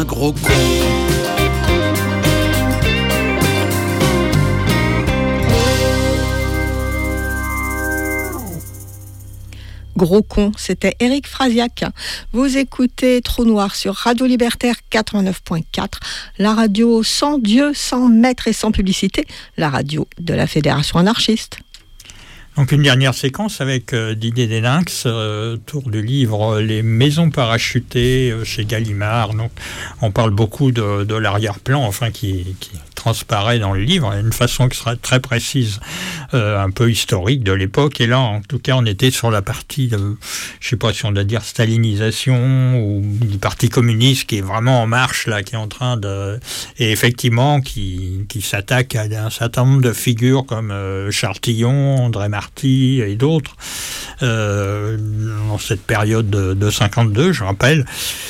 Un gros con. Gros con, c'était Éric Frasiac. Vous écoutez Trou Noir sur Radio Libertaire 89.4, la radio sans Dieu, sans maître et sans publicité, la radio de la Fédération anarchiste. Donc une dernière séquence avec Didier Delinx autour du livre Les maisons parachutées chez Gallimard. Donc on parle beaucoup de l'arrière-plan, enfin qui transparaît dans le livre, d'une façon qui sera très précise, un peu historique de l'époque. Et là, en tout cas, on était sur la partie de, je ne sais pas si on doit dire stalinisation ou du Parti communiste qui est vraiment en marche là, qui est en train de, et effectivement qui s'attaque à un certain nombre de figures comme Charles Tillon, André Marty et d'autres dans cette période de 52, je rappelle,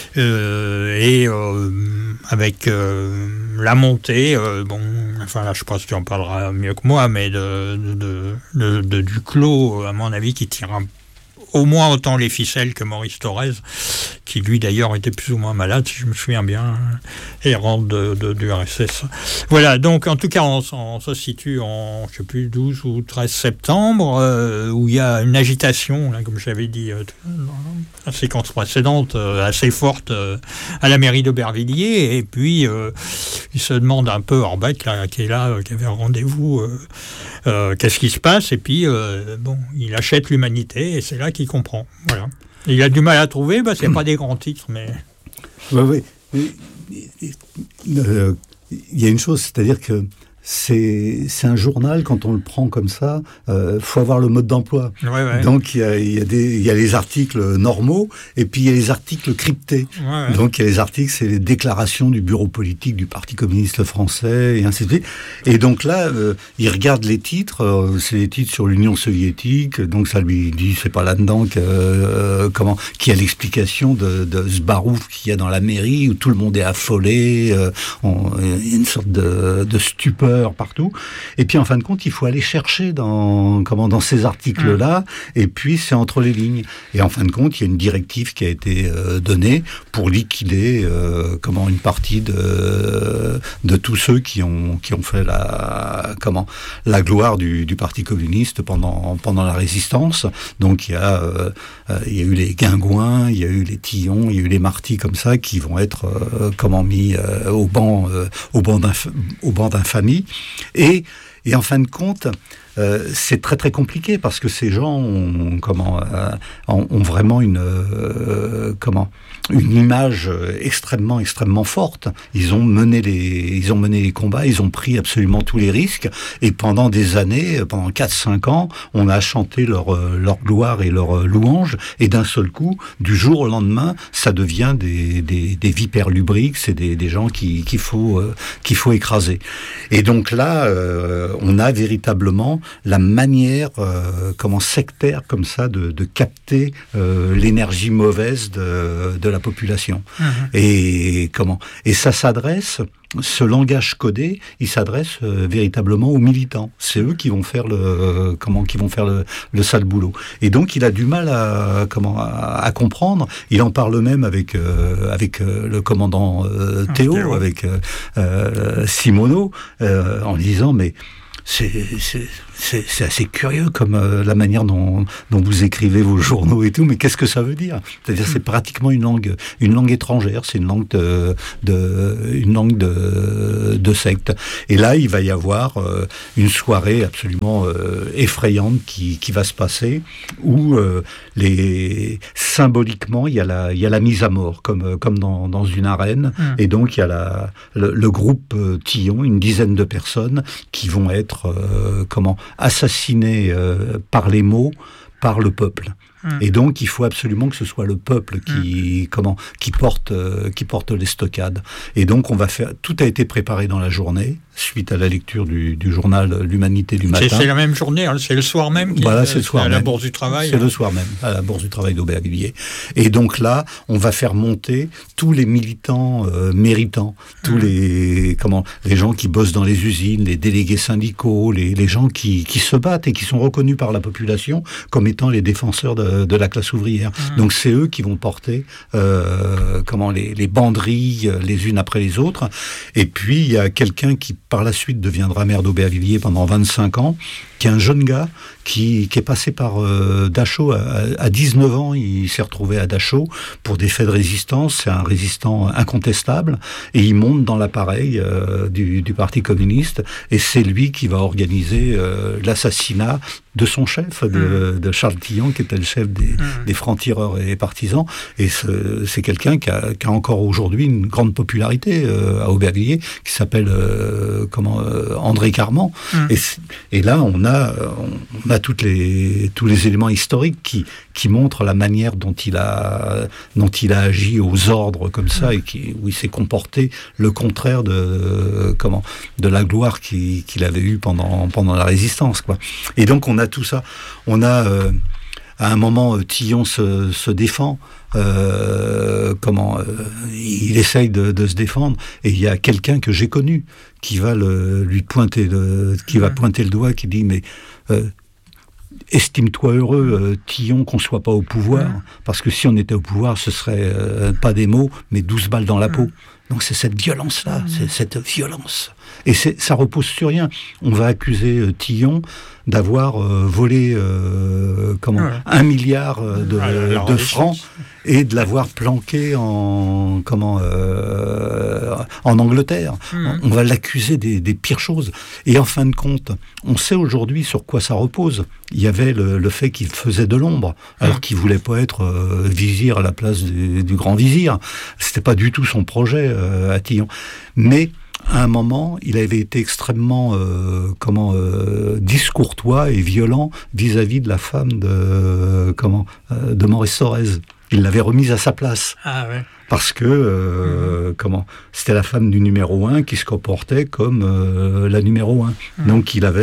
avec la montée. Enfin là, je pense que tu en parleras mieux que moi, mais de Duclos, à mon avis, qui tire au moins autant les ficelles que Maurice Thorez, qui lui d'ailleurs était plus ou moins malade, si je me souviens bien, errant du RSS. Voilà, donc en tout cas, on se situe en, je ne sais plus, 12 ou 13 septembre, où il y a une agitation, là, comme j'avais dit dans la séquence précédente, assez forte à la mairie d'Aubervilliers, et puis il se demande un peu, Orbeck, là, qui est là, qui avait un rendez-vous, qu'est-ce qui se passe, et puis il achète l'humanité, et c'est là qu'il comprend. Voilà. Et il a du mal à trouver parce qu'il n'y a pas des grands titres, mais... Oui. Il y a une chose, c'est-à-dire que c'est un journal, quand on le prend comme ça, faut avoir le mode d'emploi. Ouais. Donc il y a les articles normaux et puis il y a les articles cryptés. Ouais. Donc il y a les articles, c'est les déclarations du bureau politique du Parti communiste français et ainsi de suite. Et donc là, il regarde les titres, c'est les titres sur l'Union soviétique, donc ça lui dit, c'est pas là-dedans qu'il y a l'explication de ce barouf qu'il y a dans la mairie où tout le monde est affolé, il y a une sorte de stupeur partout. Et puis en fin de compte, il faut aller chercher dans ces articles-là, et puis c'est entre les lignes. Et en fin de compte, il y a une directive qui a été donnée pour liquider une partie de tous ceux qui ont fait la gloire du Parti communiste pendant la résistance. Donc il y a eu les Guingouin, il y a eu les Tillon, il y a eu les Marty comme ça qui vont être mis au banc d'infamie. Et en fin de compte, c'est très très compliqué parce que ces gens ont vraiment une image extrêmement forte. Ils ont mené les combats, ils ont pris absolument tous les risques, et pendant des années, pendant 4-5 ans, on a chanté leur gloire et leur louange, et d'un seul coup, du jour au lendemain, ça devient des vipères lubriques, c'est des gens qu'il faut écraser. Et donc là, on a véritablement la manière sectaire comme ça de capter l'énergie mauvaise de la population. Et ça s'adresse, ce langage codé, il s'adresse véritablement aux militants. C'est eux qui vont faire le sale boulot. Et donc il a du mal à comprendre. Il en parle même avec le commandant Théo, avec Simoneau, en disant mais c'est assez curieux comme la manière dont vous écrivez vos journaux et tout, mais qu'est-ce que ça veut dire ? C'est-à-dire c'est pratiquement une langue étrangère, c'est une langue de secte. Et là, il va y avoir une soirée absolument effrayante qui va se passer où symboliquement il y a la mise à mort comme dans une arène, et donc il y a le groupe Tillon, une dizaine de personnes qui vont être assassinés par les mots, par le peuple. Et donc il faut absolument que ce soit le peuple qui porte les stockades. Et donc tout a été préparé dans la journée suite à la lecture du journal L'Humanité du matin. C'est la même journée, hein, c'est le soir même. Voilà, c'est le soir même. À la Bourse du Travail. C'est le soir même, à la Bourse du Travail d'Aubervilliers. Et donc là, on va faire monter tous les militants méritants, tous les gens qui bossent dans les usines, les délégués syndicaux, les gens qui se battent et qui sont reconnus par la population comme étant les défenseurs de de la classe ouvrière. Donc c'est eux qui vont porter les banderilles les unes après les autres. Et puis il y a quelqu'un qui par la suite deviendra maire d'Aubervilliers pendant 25 ans, qui est un jeune gars qui est passé par Dachau à 19 ans. Il s'est retrouvé à Dachau pour des faits de résistance. C'est un résistant incontestable. Et il monte dans l'appareil du Parti communiste. Et c'est lui qui va organiser l'assassinat de son chef, de Charles Tillon, qui était le chef des francs-tireurs et partisans. Et c'est quelqu'un qui a encore aujourd'hui une grande popularité à Aubervilliers, qui s'appelle André Carman. Et là, on a tous les éléments historiques qui montrent la manière dont il a agi aux ordres comme ça, et où il s'est comporté le contraire de la gloire qu'il avait eue pendant la résistance, quoi. Et donc on a tout ça. On a à un moment Tillon se défend. Il essaye de se défendre, et il y a quelqu'un que j'ai connu qui va lui pointer pointer le doigt, qui dit mais estime-toi heureux, Tillon, qu'on soit pas au pouvoir, parce que si on était au pouvoir, ce serait pas des mots, mais 12 balles dans la peau. Donc c'est cette violence-là, c'est cette violence. Et ça repose sur rien. On va accuser Tillon d'avoir volé 1 milliard de francs, et de l'avoir planqué en Angleterre. On va l'accuser des pires choses. Et en fin de compte, on sait aujourd'hui sur quoi ça repose. Il y avait le fait qu'il faisait de l'ombre, alors qu'il voulait pas être vizir à la place du grand vizir. C'était pas du tout son projet à Tillon. Mais à un moment, il avait été extrêmement discourtois et violent vis-à-vis de la femme de Maurice Thorez. Il l'avait remise à sa place. Ah ouais. Parce que c'était la femme du numéro 1 qui se comportait comme la numéro 1. Donc il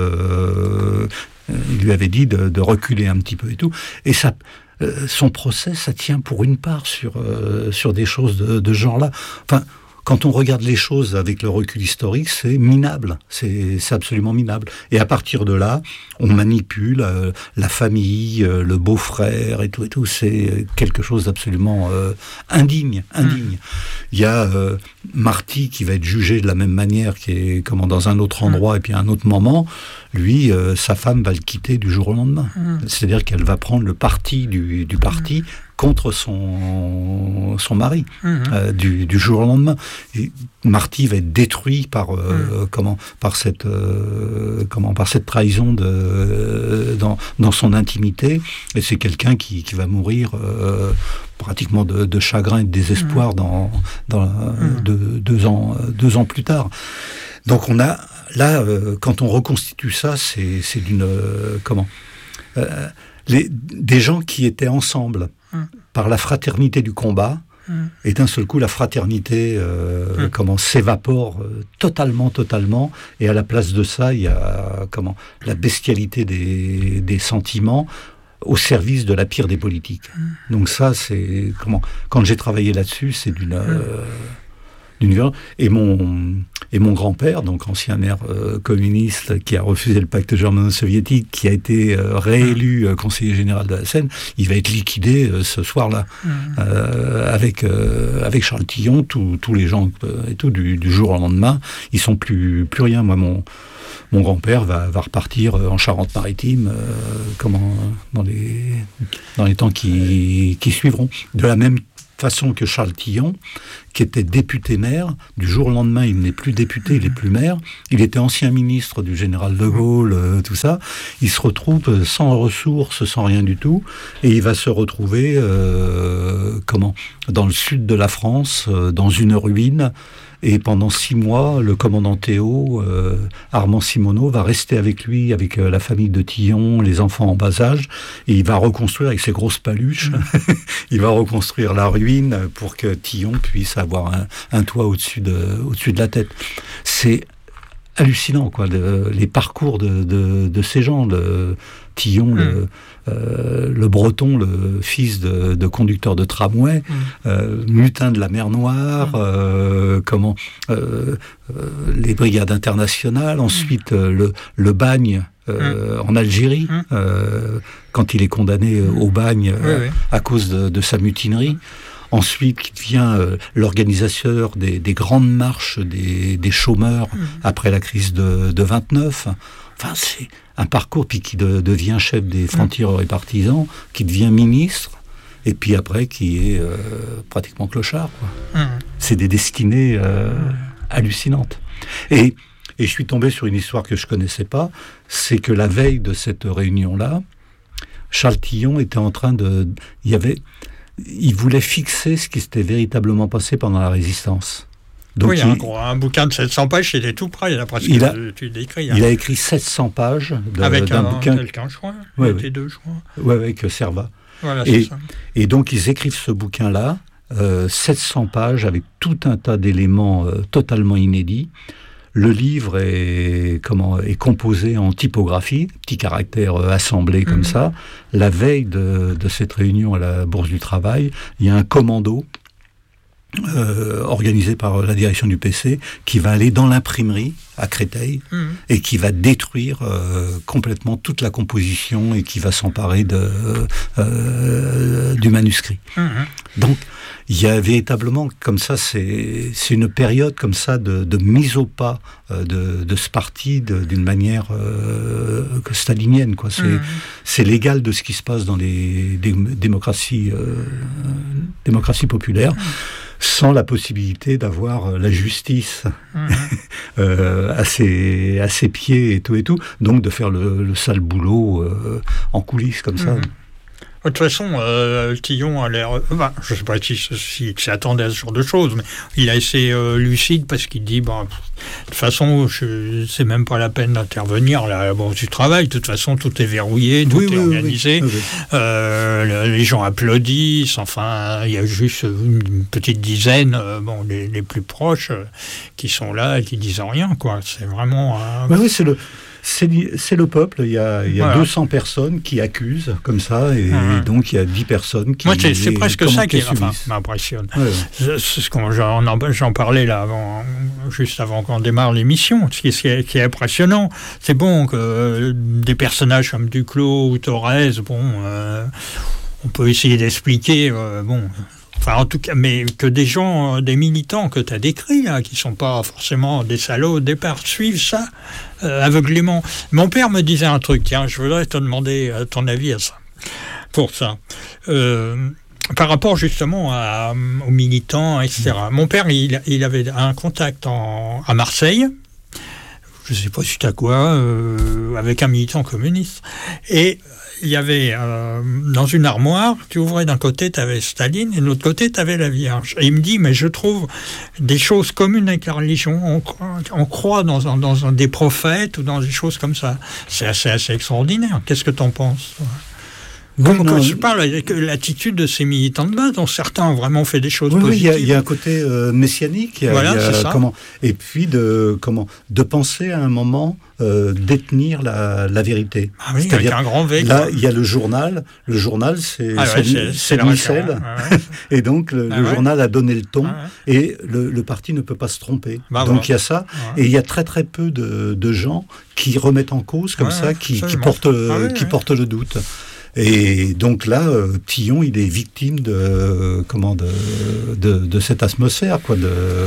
lui avait dit de reculer un petit peu et tout. Et ça, son procès, ça tient pour une part sur des choses de ce genre-là. Enfin, quand on regarde les choses avec le recul historique, c'est minable. C'est absolument minable. Et à partir de là, on manipule la famille, le beau-frère et tout. C'est quelque chose d'absolument indigne. Il y a Marty qui va être jugé de la même manière, qui est dans un autre endroit, et puis à un autre moment, lui, sa femme va le quitter du jour au lendemain. C'est-à-dire qu'elle va prendre le parti du parti contre son mari du jour au lendemain. Et Marty va être détruit par cette trahison dans son intimité, et c'est quelqu'un qui va mourir pratiquement de chagrin et de désespoir deux ans plus tard. Donc on a là, quand on reconstitue ça, c'est des gens qui étaient ensemble par la fraternité du combat, et d'un seul coup la fraternité s'évapore totalement, et à la place de ça il y a la bestialité des sentiments au service de la pire des politiques. Donc ça, c'est quand j'ai travaillé là-dessus, c'est d'une violence. Et mon grand-père, donc ancien maire communiste qui a refusé le pacte germano-soviétique, qui a été réélu conseiller général de la Seine, il va être liquidé ce soir-là avec Charles Tillon, tous les gens et tout du jour au lendemain, ils sont plus rien. Moi, mon grand-père va repartir en Charente-Maritime dans les temps qui suivront. De la même façon que Charles Tillon, qui était député-maire, du jour au lendemain, il n'est plus député, il n'est plus maire. Il était ancien ministre du général de Gaulle, tout ça. Il se retrouve sans ressources, sans rien du tout, et il va se retrouver dans le sud de la France, dans une ruine. Et pendant 6 mois, le commandant Théo, Armand Simoneau, va rester avec lui, avec la famille de Tillon, les enfants en bas âge, et il va reconstruire avec ses grosses paluches, il va reconstruire la ruine pour que Tillon puisse avoir un toit au-dessus de la tête. C'est hallucinant, quoi, les parcours de ces gens. Tillon, le breton, le fils de conducteur de tramway, mutin de la mer Noire, les brigades internationales, ensuite le bagne en Algérie, quand il est condamné au bagne à cause de sa mutinerie. Ensuite, qui devient l'organisateur des grandes marches des chômeurs après la crise de 29. Enfin, c'est un parcours, puis qui devient chef des francs-tireurs et partisans, qui devient ministre, et puis après, qui est pratiquement clochard, quoi. C'est des destinées hallucinantes. Et je suis tombé sur une histoire que je connaissais pas, c'est que la veille de cette réunion-là, Charles Tillon était en train de... Il voulait fixer ce qui s'était véritablement passé pendant la Résistance. Donc un bouquin de 700 pages, il est tout près, d'après ce que tu décris. Il a écrit 700 pages avec d'un bouquin... quelqu'un, je crois. Deux, je crois. Oui, avec Servat. Voilà, c'est ça. Et donc, ils écrivent ce bouquin-là, 700 pages, avec tout un tas d'éléments totalement inédits. Le livre est composé en typographie, petits caractères assemblés comme ça. La veille de cette réunion à la Bourse du Travail, il y a un commando organisé par la direction du PC qui va aller dans l'imprimerie à Créteil et qui va détruire complètement toute la composition et qui va s'emparer du manuscrit. Donc, il y a véritablement, comme ça, c'est une période comme ça de mise au pas de ce parti d'une manière stalinienne, quoi. C'est l'égal de ce qui se passe dans les démocraties populaires, sans la possibilité d'avoir la justice à ses pieds et tout, donc de faire le sale boulot en coulisses comme ça. De toute façon, Tillon a l'air... je ne sais pas s'il s'attendait à ce genre de choses, mais il a assez lucide parce qu'il dit, de toute façon, c'est même pas la peine d'intervenir là, du travail. De toute façon, tout est verrouillé, tout est organisé. Les gens applaudissent. Enfin, il y a juste une petite dizaine, les plus proches, qui sont là et qui disent rien, quoi. C'est vraiment... Oui, c'est le peuple, il y a 200 personnes qui accusent comme ça, et donc il y a 10 personnes qui... Moi, c'est presque ça qui m'impressionne. C'est ce j'en parlais là, juste avant qu'on démarre l'émission. Ce qui est impressionnant, c'est bon que des personnages comme Duclos ou Thorez, on peut essayer d'expliquer, en tout cas, mais que des gens, des militants que tu as décrits, là, qui ne sont pas forcément des salauds au départ, suivent ça aveuglément. Mon père me disait un truc, tiens, je voudrais te demander ton avis à ça, pour ça. Par rapport justement aux militants, etc. Mon père, il avait un contact à Marseille, je ne sais pas suite à quoi, avec un militant communiste. Et il y avait, dans une armoire, tu ouvrais d'un côté, tu avais Staline, et de l'autre côté, tu avais la Vierge. Et il me dit, mais je trouve des choses communes avec la religion. On croit dans des prophètes ou dans des choses comme ça. C'est assez extraordinaire. Qu'est-ce que tu en penses ? Quand je parle avec l'attitude de ces militants de base, dont certains ont vraiment fait des choses positives. Il y a un côté messianique. C'est ça. Et puis de penser à un moment détenir la vérité. Ah oui, avec un grand V. Là, il y a le journal. Le journal, c'est Michel. Et donc, le journal a donné le ton. Et le parti ne peut pas se tromper. Donc, il y a ça. Et il y a très, très peu de gens qui remettent en cause comme ça, qui portent le doute. Et donc là, Tillon, il est victime de cette atmosphère, quoi.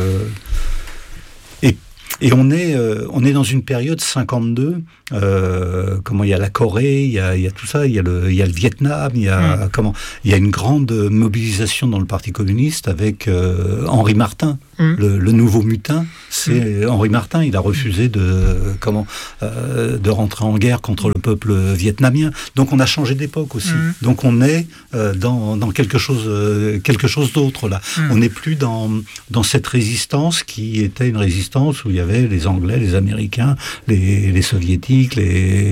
Et on est dans une période 52. Il y a la Corée, il y a tout ça, il y a le Vietnam, il y a une grande mobilisation dans le Parti communiste avec Henri Martin, le nouveau mutin. C'est Henri Martin. Il a refusé de rentrer en guerre contre le peuple vietnamien. Donc on a changé d'époque aussi. Donc on est dans quelque chose d'autre là. On n'est plus dans cette résistance qui était une résistance où il y avait les Anglais, les Américains, les Soviétiques, les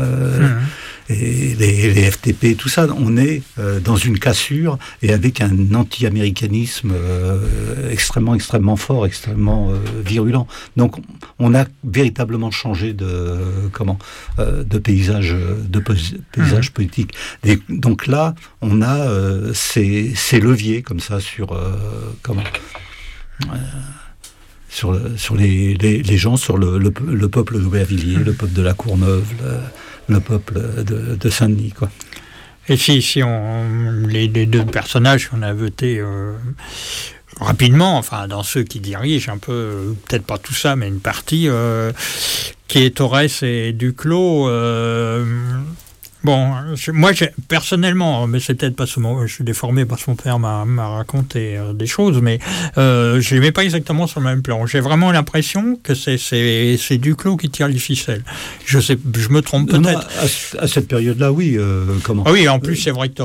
FTP, tout ça. On est dans une cassure et avec un anti-américanisme extrêmement fort, extrêmement virulent. Donc on a véritablement changé de paysage politique. Et donc là, on a ces leviers comme ça sur les gens, sur le peuple d'Aubervilliers, le peuple de la Courneuve, le peuple de Saint-Denis, quoi. Et si les deux personnages qu'on a votés rapidement, enfin dans ceux qui dirigent un peu, peut-être pas tout ça, mais une partie, qui est Thorez et Duclos. Bon, moi, personnellement, mais c'est peut-être parce que je suis déformé parce que mon père m'a raconté des choses, mais je les mets pas exactement sur le même plan. J'ai vraiment l'impression que c'est Duclos qui tire les ficelles. Je me trompe peut-être. À cette période-là, oui. Comment ? Ah oui, en plus, c'est vrai que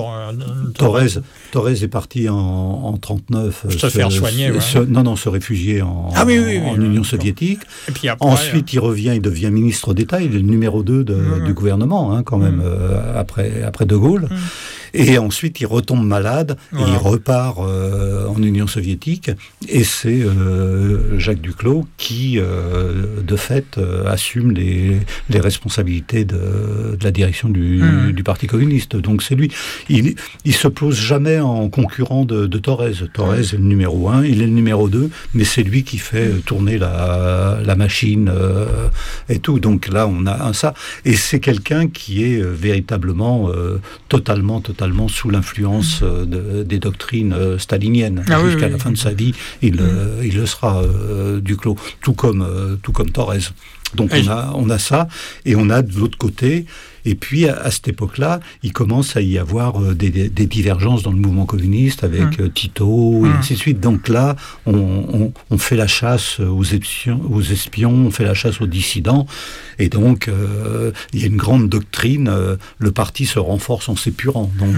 Thorez est parti en 39. Se faire soigner. Se réfugier en Union soviétique. Et puis après, ensuite, il revient, il devient ministre d'État. Il est le numéro 2 du gouvernement, hein, quand même. Après De Gaulle. Et ensuite, il retombe malade et il repart en Union soviétique. Et c'est Jacques Duclos qui, de fait, assume les responsabilités de la direction du Parti communiste. Donc c'est lui. Il se pose jamais en concurrent de Thorez. Thorez est le numéro 1, il est le numéro 2, mais c'est lui qui fait tourner la machine et tout. Donc là, on a ça. Et c'est quelqu'un qui est véritablement totalement sous l'influence des doctrines staliniennes. Jusqu'à la fin de sa vie, il le sera, Duclos, tout comme Thorez. Donc on a ça, et on a de l'autre côté, et puis à cette époque-là, il commence à y avoir des divergences dans le mouvement communiste avec Tito, et ainsi de suite. Donc là, on fait la chasse aux espions, on fait la chasse aux dissidents, et donc il y a une grande doctrine, le parti se renforce en s'épurant. Donc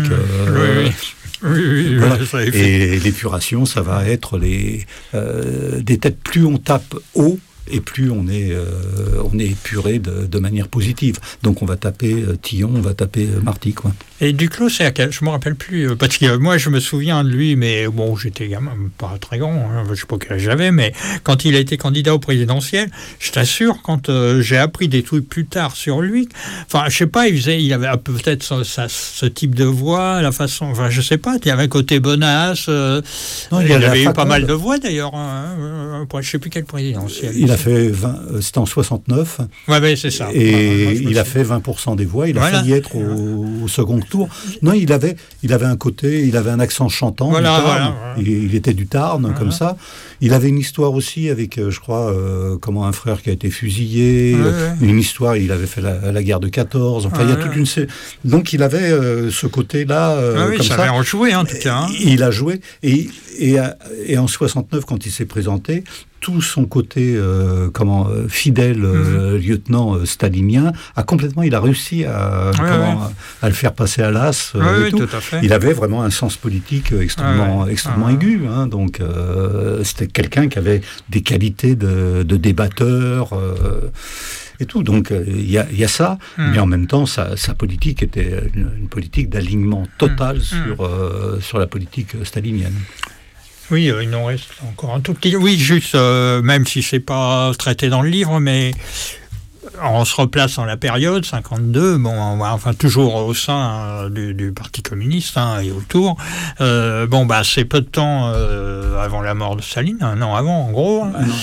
Oui, voilà. Et l'épuration, ça va être des têtes. Plus on tape haut, et plus on est épuré de manière positive. Donc on va taper Tillon, on va taper Marty, quoi. Et Duclos, c'est à quel ? Je me rappelle plus, parce que moi je me souviens de lui, mais bon, j'étais gamin, pas très grand, hein, je sais pas quel âge j'avais, mais quand il a été candidat au présidentiel, je t'assure, quand j'ai appris des trucs plus tard sur lui, enfin je sais pas, il avait peut-être ce type de voix, la façon, enfin je sais pas, il y avait un côté bonasse, il avait eu pas mal de voix d'ailleurs, je sais plus quel présidentiel. Il a fait c'était en 69. Ouais, c'est ça. Et il a fait 20% des voix. Il a failli être au second tour. Non, il avait un côté, il avait un accent chantant. Voilà. Il était du Tarn, comme ça. Il avait une histoire aussi avec, je crois, un frère qui a été fusillé. Une histoire, il avait fait la guerre de 14. Enfin, il y a toute une... Donc, il avait ce côté-là, comme ça. Il avait joué, en tout cas. Il a joué. Et en 69, quand il s'est présenté, tout son côté fidèle lieutenant stalinien il a réussi à le faire passer à l'as. Tout à fait. Il avait vraiment un sens politique extrêmement aigu. Hein, donc c'était quelqu'un qui avait des qualités de débatteur. Et tout. Donc, il y a ça, mais en même temps, sa politique était une politique d'alignement total sur la politique stalinienne. Oui, il nous reste encore un tout petit... Oui, juste, même si c'est pas traité dans le livre, mais on se replace dans la période, 52, toujours au sein du Parti communiste et autour. C'est peu de temps avant la mort de Staline, un an avant, en gros.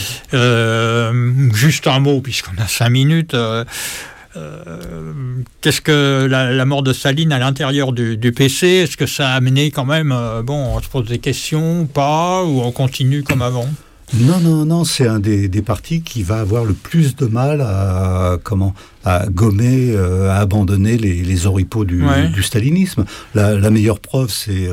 Juste un mot, puisqu'on a 5 minutes... qu'est-ce que la mort de Staline à l'intérieur du PC, est-ce que ça a amené quand même, on se pose des questions ou pas, ou on continue comme avant ? Non, c'est un des partis qui va avoir le plus de mal à gommer, à abandonner les oripeaux du stalinisme. La meilleure preuve, c'est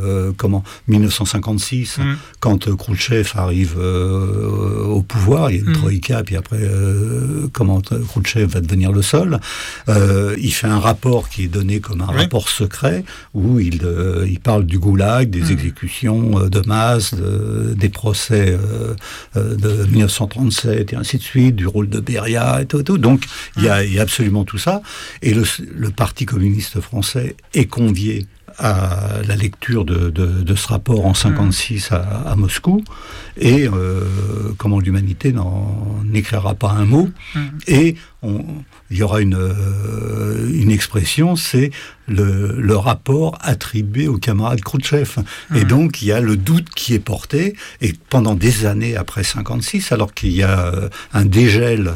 1956, quand Khrouchtchev arrive au pouvoir, il y a une troïka, puis après, Khrouchtchev va devenir le seul. Il fait un rapport qui est donné comme un rapport secret, où il parle du goulag, des exécutions de masse, des procès de 1937, et ainsi de suite, du rôle de Beria, et tout. Donc, il y a absolument tout ça. Et le Parti communiste français est convié à la lecture de ce rapport en 56 à Moscou, et l'humanité n'écrira pas un mot, et il y aura une expression, c'est le rapport attribué au camarade Khrouchtchev. Et donc, il y a le doute qui est porté, et pendant des années après 56, alors qu'il y a un dégel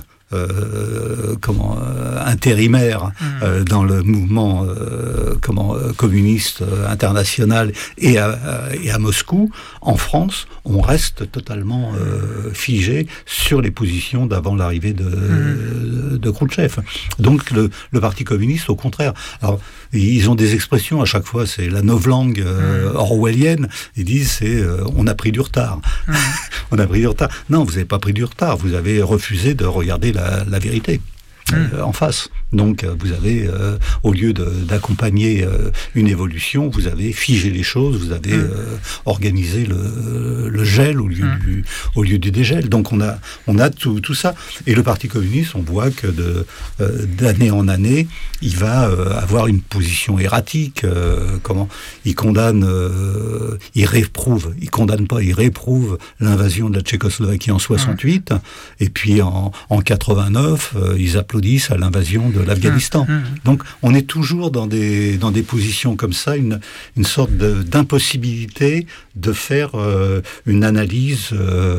intérimaire dans le mouvement communiste international et à Moscou, en France, on reste totalement figé sur les positions d'avant l'arrivée de Khrouchtchev. Donc le Parti communiste, au contraire, alors ils ont des expressions à chaque fois, c'est la novlangue orwellienne, ils disent on a pris du retard. On a pris du retard. Non, vous n'avez pas pris du retard, vous avez refusé de regarder la vérité en face. Donc vous avez, au lieu d'accompagner une évolution, vous avez figé les choses, vous avez organisé le gel au lieu du dégel. Donc on a tout ça. Et le Parti communiste, on voit que d'année en année, il va avoir une position erratique. Il condamne, il condamne pas, il réprouve l'invasion de la Tchécoslovaquie en 68, et puis en 89, ils applaudissent à l'invasion de l'Afghanistan. Donc on est toujours dans des positions comme ça, une sorte d'impossibilité de faire une analyse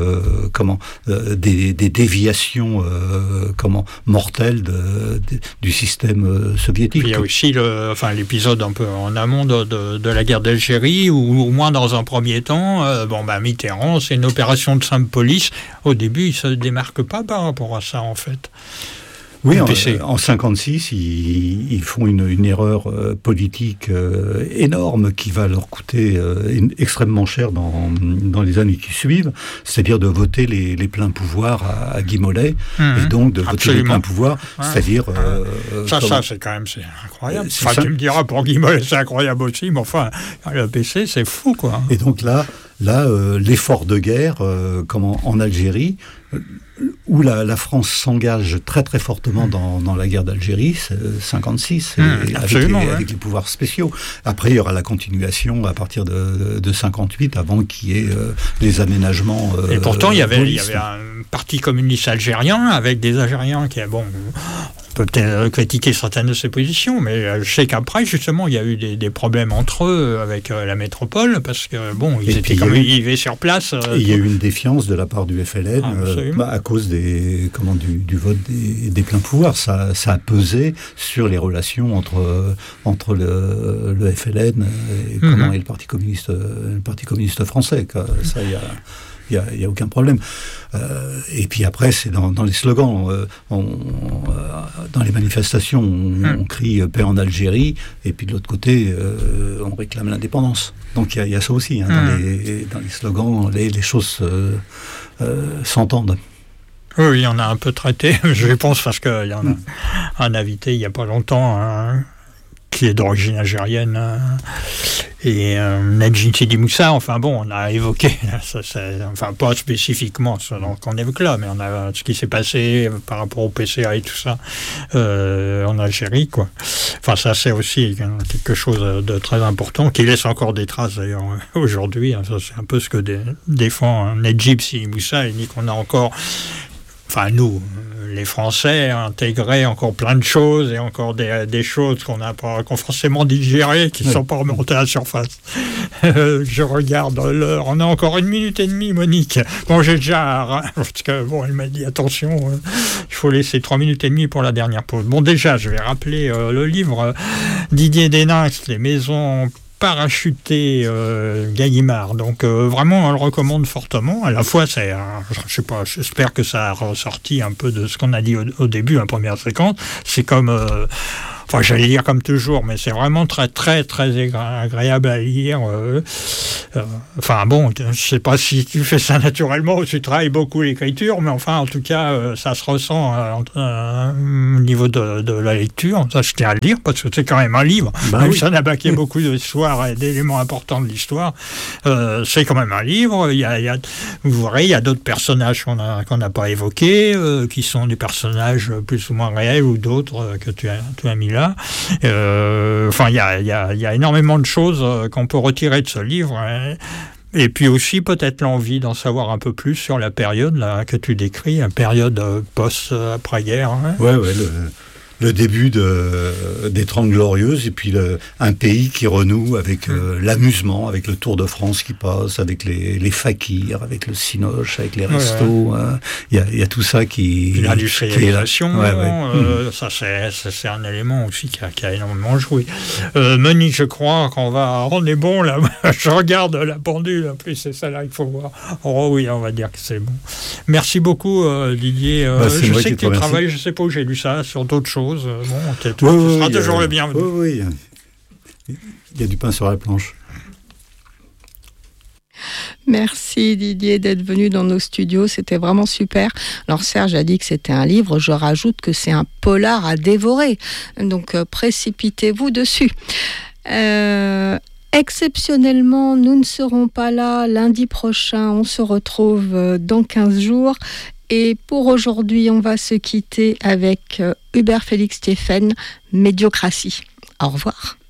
des déviations mortelles du système soviétique. Il y a aussi l'épisode un peu en amont de la guerre d'Algérie, où au moins dans un premier temps, Mitterrand, c'est une opération de simple police. Au début, il ne se démarque pas par rapport à ça, en fait. Oui, en 56, ils font une erreur politique énorme qui va leur coûter extrêmement cher dans les années qui suivent, c'est-à-dire de voter les pleins pouvoirs à Guy Mollet, et donc de voter les pleins pouvoirs, c'est-à-dire... Ça, c'est quand même incroyable. Tu me diras, pour Guy Mollet, c'est incroyable aussi, mais enfin, le PC, c'est fou, quoi. Et donc là, l'effort de guerre, en Algérie, où la France s'engage très très fortement dans la guerre d'Algérie, 56, avec les pouvoirs spéciaux. Après, il y aura la continuation à partir de 58, avant qu'il y ait les aménagements. Et pourtant, il y avait un parti communiste algérien, avec des Algériens qui, on peut peut-être critiquer certaines de ses positions, mais je sais qu'après, justement, il y a eu des problèmes entre eux avec la métropole, parce que, ils vivaient sur place. Il y a eu une défiance de la part du FLN à cause du vote des pleins pouvoirs. Ça a pesé sur les relations entre le FLN et le Parti communiste français. Ça, il n'y a aucun problème. Et puis après, c'est dans les slogans. Dans les manifestations, on crie « paix en Algérie », et puis de l'autre côté, on réclame l'indépendance. Donc il y a ça aussi. Dans les slogans, les choses s'entendent. Oui, on a un peu traité, je pense, parce qu'il y en a un invité il n'y a pas longtemps, qui est d'origine algérienne, et Nedjin Sidi Moussa, on a évoqué, pas spécifiquement ce qu'on évoque là, mais on a ce qui s'est passé par rapport au PCA et tout ça en Algérie, quoi. Enfin, ça, c'est aussi quelque chose de très important, qui laisse encore des traces, d'ailleurs, aujourd'hui. Ça, c'est un peu ce que défend Nedjin Sidi Moussa. Il dit qu'on a encore... nous, les Français, intégré encore plein de choses, et encore des choses qu'on forcément digérées, qui ne sont pas remontées à la surface. Je regarde l'heure, on a encore 1 minute et demie, Monique. Bon, j'ai déjà... Parce que, elle m'a dit, attention, il faut laisser 3 minutes et demie pour la dernière pause. Bon, déjà, je vais rappeler le livre Didier Deninx, Les maisons parachuté Gallimard. Donc vraiment, on le recommande fortement. À la fois, je sais pas, j'espère que ça a ressorti un peu de ce qu'on a dit au début, la première séquence. C'est comme... j'allais dire comme toujours, mais c'est vraiment très, très, très agréable à lire. Je sais pas si tu fais ça naturellement ou tu travailles beaucoup l'écriture, mais en tout cas, ça se ressent au niveau de la lecture. Ça, je tiens à le dire, parce que c'est quand même un livre. Ça n'a pas qu'il y a beaucoup d'histoire et d'éléments importants de l'histoire. C'est quand même un livre. Vous verrez, il y a d'autres personnages qu'on n'a pas évoqués, qui sont des personnages plus ou moins réels, ou d'autres que tu as mis là. Il y a énormément de choses qu'on peut retirer de ce livre. Et puis aussi peut-être l'envie d'en savoir un peu plus sur la période là, que tu décris, la période post-après-guerre. Hein. Ouais, le début des 30 Glorieuses, et puis un pays qui renoue avec l'amusement, avec le Tour de France qui passe, avec les fakirs, avec le cinoche, avec les restos. Il y a tout ça qui... Puis l'industrialisation, ça c'est un élément aussi qui a énormément joué. Monique, je crois on est bon là. Je regarde la pendule, en plus c'est ça là, il faut voir. Oh oui, on va dire que c'est bon. Merci beaucoup Didier. Je sais que tu travailles, je sais pas où j'ai lu ça, sur d'autres choses. Ce sera toujours le bienvenu. Oui, il y a du pain sur la planche. Merci Didier d'être venu dans nos studios, c'était vraiment super. Alors Serge a dit que c'était un livre, je rajoute que c'est un polar à dévorer, donc précipitez-vous dessus. Exceptionnellement, nous ne serons pas là lundi prochain, on se retrouve dans 15 jours. Et pour aujourd'hui, on va se quitter avec Hubert Félix Stéphane, Médiocratie. Au revoir.